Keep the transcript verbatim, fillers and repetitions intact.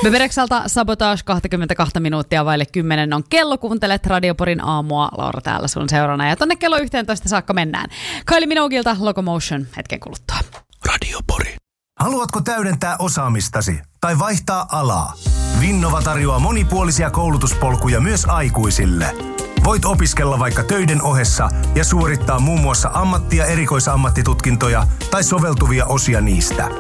Bebereksalta Sabotage kaksikymmentäkaksi minuuttia vaille kymmenen on kello. Kuuntelet Radioporin aamua. Laura täällä sun seurana. Ja tonne kello yhteentoista saakka mennään. Kylie Minoguelta Locomotion hetken kuluttua. Radiopori. Haluatko täydentää osaamistasi tai vaihtaa alaa? Vinnova tarjoaa monipuolisia koulutuspolkuja myös aikuisille. Voit opiskella vaikka töiden ohessa ja suorittaa muun muassa ammatti- ja erikoisammattitutkintoja tai soveltuvia osia niistä.